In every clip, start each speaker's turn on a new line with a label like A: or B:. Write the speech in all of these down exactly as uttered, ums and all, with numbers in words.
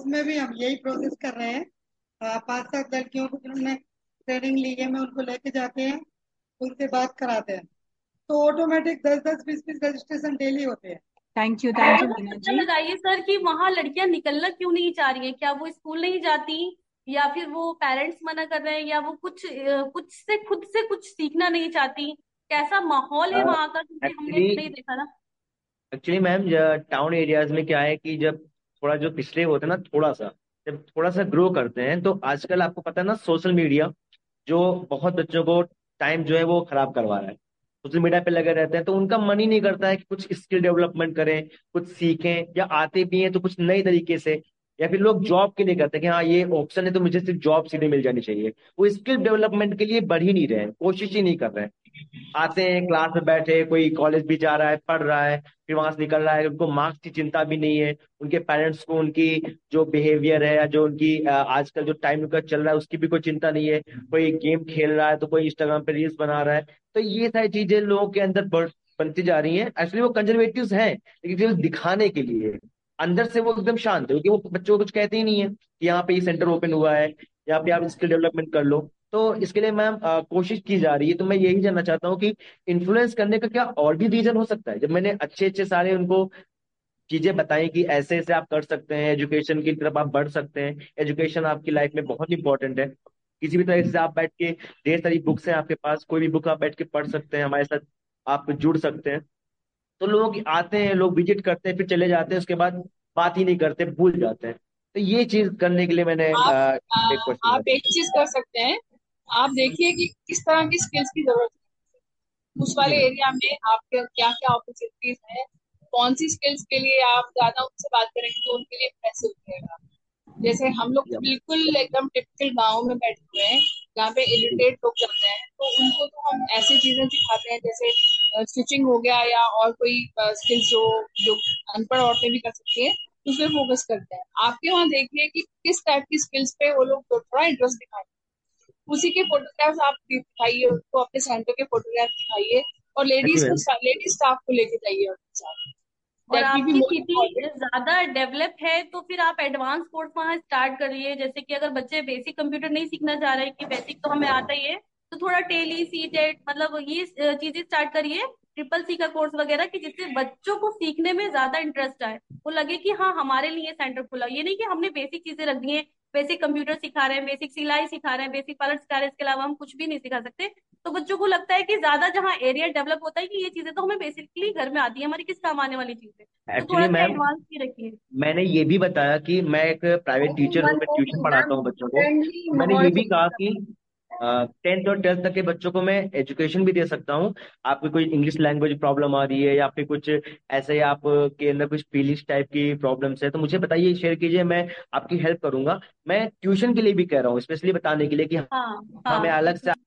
A: में भी हम यही प्रोसेस कर रहे हैं। अ, पांच सात लड़कियों को जिन्होंने ट्रेनिंग ली है, मैं उनको लेके जाते हैं, उनसे बात कराते हैं, तो ऑटोमेटिक दस दस बीस बीस रजिस्ट्रेशन डेली होते हैं।
B: थैंक यू, थैंक
C: और
B: यू
C: वो
B: मीना
C: चक्कर
B: जी।
C: लगाइए सर कि वहां लड़कियां निकलना क्यों नहीं चाह रही हैं, क्या वो स्कूल नहीं जाती, या फिर वो पेरेंट्स मना कर रहे हैं, या वो कुछ अ, कुछ से खुद से कुछ सीखना नहीं चाहती? कैसा माहौल है वहां का, क्योंकि हमने
B: एक्चुअली
C: नहीं देखा ना।
B: एक्चुअली मैम, टाउन एरियाज में क्या है कि जब थोड़ा जो पिछड़े होते हैं ना, थोड़ा सा जब थोड़ा सा ग्रो करते हैं, तो आजकल आपको पता है ना, सोशल मीडिया जो बहुत बच्चों को टाइम जो है वो खराब करवा रहा है। सोशल मीडिया पे लगे रहते हैं, तो उनका मन ही नहीं करता है कि कुछ स्किल डेवलपमेंट करें, कुछ सीखें, या आते भी हैं तो कुछ नई तरीके से। या फिर लोग जॉब के लिए करते हैं कि हाँ ये ऑप्शन है तो मुझे सिर्फ जॉब सीधे मिल जानी चाहिए। वो स्किल डेवलपमेंट के लिए बढ़ ही नहीं रहे हैं, कोशिश ही नहीं कर रहे हैं। आते हैं क्लास में बैठे, कोई कॉलेज भी जा रहा है, पढ़ रहा है, फिर वहां से निकल रहा है, उनको मार्क्स की चिंता भी नहीं है। उनके पेरेंट्स को उनकी जो बिहेवियर है, या जो उनकी अ, आजकल जो टाइम उनका चल रहा है उसकी भी कोई चिंता नहीं है। कोई गेम खेल रहा है तो कोई इंस्टाग्राम पे रील्स बना रहा है। तो ये सारी चीजें लोगों के अंदर बढ़ बनती जा रही हैं। एक्चुअली वो कंजर्वेटिव्स हैं, लेकिन केवल दिखाने के लिए। अंदर से वो एकदम शांत है, क्योंकि वो बच्चों को कुछ कहते ही नहीं है कि यहाँ पे ये सेंटर ओपन हुआ है, यहाँ पे आप स्किल डेवलपमेंट कर लो। तो इसके लिए मैम अ, कोशिश की जा रही है। तो मैं यही जानना चाहता हूँ कि इन्फ्लुएंस करने का क्या और भी रीजन हो सकता है? जब मैंने अच्छे अच्छे सारे उनको चीजें बताई कि ऐसे ऐसे आप कर सकते हैं, एजुकेशन की तरफ आप बढ़ सकते हैं, एजुकेशन आपकी लाइफ में बहुत इंपॉर्टेंट है, किसी भी तरह से आप बैठ के, ढेर सारी बुक्स हैं आपके पास, कोई भी बुक आप बैठ के पढ़ सकते हैं, हमारे साथ आप जुड़ सकते हैं। तो लोग आते हैं, लोग विजिट करते हैं, फिर चले जाते हैं, उसके बाद बात ही नहीं करते, भूल जाते हैं। तो ये चीज करने के लिए मैंने
D: आप
B: अ,
D: आ,
B: एक क्वेश्चन।
D: आप एक चीज कर सकते हैं। आप देखिए कि किस तरह की स्किल्स की जरूरत है उस
B: जी
D: वाले
B: मैम।
D: एरिया में, आपके क्या क्या अपॉर्चुनिटीज है, कौन सी स्किल्स के लिए आप ज्यादा उनसे बात करेंगे तो उनके लिए पैसे रहेगा। जैसे हम लोग तो
B: जी
D: बिल्कुल एकदम टिपिकल गांव में बैठे हुए हैं, जहाँ पे
B: जी
D: इलिटरेट लोग जाते हैं, तो उनको तो हम ऐसी चीजें सिखाते हैं जैसे स्टिचिंग हो गया, या और कोई स्किल्स जो जो अनपढ़ औरतें भी कर सकती हैं, उस पर फोकस करते हैं। आपके वहाँ देखिए कि किस टाइप की स्किल्स पे वो लोग थोड़ा इंटरेस्ट दिखाते हैं, उसी के फोटोग्राफ्स आप दिखाइए उनको, अपने सेंटर के फोटोग्राफ दिखाइए, और
B: हाँ जी
D: लेडीज को,
B: मैम।
D: लेडीज स्टाफ को लेके जाइए उनके साथ।
C: और
D: दैट विल बी
C: आपकी
D: मोर
C: सिटी
D: इम्पोर्टेंट।
C: ज्यादा डेवलप है तो फिर आप एडवांस कोर्स वहां स्टार्ट करिए। जैसे कि अगर बच्चे बेसिक कंप्यूटर नहीं सीखना चाह रहे कि बेसिक तो हमें आता ही है, तो थोड़ा टेली सी टेट मतलब ये चीजें स्टार्ट करिए, ट्रिपल सी का कोर्स वगैरह, कि जिससे बच्चों को सीखने में ज्यादा इंटरेस्ट आए, वो लगे कि हाँ हमारे लिए सेंटर खुला। ये नहीं कि हमने बेसिक चीजें रख दी हैं, बेसिक कंप्यूटर सिखा रहे हैं, बेसिक सिलाई सिखा रहे हैं, बेसिक पार्लर सिखा रहे हैं, इसके अलावा हम कुछ भी नहीं सिखा सकते। तो बच्चों को लगता है कि ज्यादा जहाँ एरिया डेवलप होता है कि ये चीजें तो हमें बेसिकली घर में आती है, हमारी किस काम आने वाली चीज है। तो थोड़ा
B: एक्चुअली
C: सा
B: मैम,
C: एडवांस ही रखिए।
B: मैंने ये भी बताया कि मैं एक प्राइवेट
D: आई थिंक
B: टीचर हूँ,
D: वन
B: मैं
D: मोर
B: ट्यूशन
D: थिंग
B: पढ़ाता
D: मैम,
B: हूँ बच्चों को।
D: फ्रेंडली
B: तो मैंने
D: माहौल
B: ये भी कहा
D: चाहिए।
B: कि टेंथ और ट्वेल्थ तक के बच्चों को मैं एजुकेशन भी दे सकता हूँ। आपकी कोई इंग्लिश लैंग्वेज प्रॉब्लम आ रही है, या फिर कुछ ऐसे आप के अंदर कुछ फीलिंग्स टाइप की प्रॉब्लम्स है, तो मुझे बताइए, शेयर कीजिए, मैं आपकी हेल्प करूंगा। मैं ट्यूशन के लिए भी कह रहा हूँ, स्पेशली बताने के लिए कि
C: हाँ
B: हाँ, मैं
C: हाँ।
B: अलग से।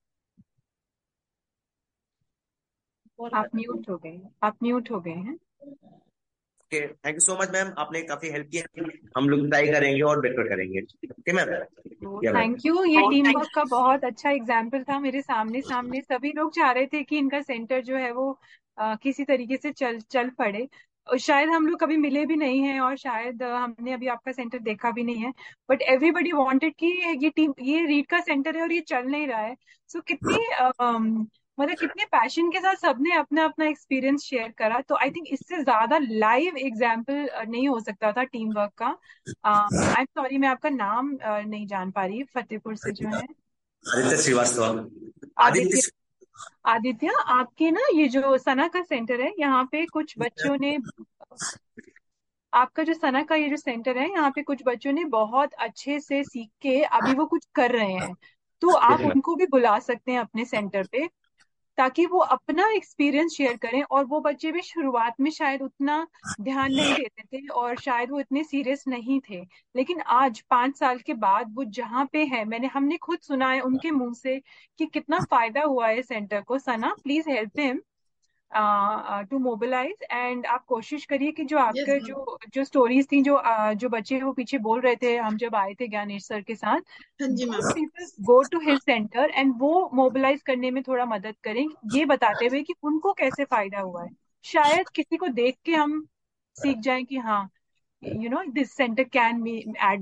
C: और
B: आप म्यूट हो गए, आप म्यूट हो गए हैं। Okay, thank you so much ma'am, आपने काफी हेल्प किया। हम लोग ट्राई करेंगे और बेटर करेंगे। Okay ma'am.
D: तो
B: या मैम।
D: थैंक यू, ये टीम वर्क का बहुत अच्छा एग्जाम्पल था। मेरे सामने सामने सभी लोग चाह रहे थे कि इनका सेंटर जो है वो अ, किसी तरीके से चल चल पड़े। और शायद हम लोग कभी मिले भी नहीं हैं, और शायद अ, हमने अभी आपका सेंटर देखा भी नहीं है, बट एवरीबडी वांटेड कि ये टीम, ये रीड का सेंटर है और ये चल नहीं रहा है। सो कितनी अम, मतलब कितने पैशन के साथ सबने अपना अपना एक्सपीरियंस शेयर करा। तो आई थिंक इससे ज्यादा लाइव एग्जाम्पल नहीं हो सकता था टीम वर्क का। आई एम सॉरी, मैं आपका नाम अ, नहीं जान पा रही, फतेहपुर से जो है।
B: आदित्य श्रीवास्तव। आदित्य।
D: आदित्य। आदित्य, आपके ना ये जो सना का सेंटर है, यहाँ पे कुछ बच्चों ने, आपका जो सना का ये जो सेंटर है, यहाँ पे कुछ बच्चों ने बहुत अच्छे से सीख के अभी वो कुछ कर रहे हैं। तो आप उनको भी बुला सकते हैं अपने सेंटर पे, ताकि वो अपना एक्सपीरियंस शेयर करें। और वो बच्चे भी शुरुआत में शायद उतना ध्यान नहीं देते थे, और शायद वो इतने सीरियस नहीं थे, लेकिन आज पांच साल के बाद वो जहाँ पे है, मैंने हमने खुद सुना है उनके मुंह से कि कितना फायदा हुआ है सेंटर को। सना, please help him to mobilise. And आप कोशिश करिए कि जो
A: यस
D: आपके
A: मैम।
D: जो जो स्टोरीज थी, जो uh, जो बच्चे वो पीछे बोल रहे थे हम जब आए थे ज्ञानेश सर के साथ,
A: हाँ जी
D: those
A: ma'am.
D: People go to his centre and वो मोबिलाइज करने में थोड़ा मदद करें, ये बताते हुए कि उनको कैसे फायदा हुआ है। शायद किसी को देख के हम सीख जाएं कि हाँ, you know, this centre can B Ed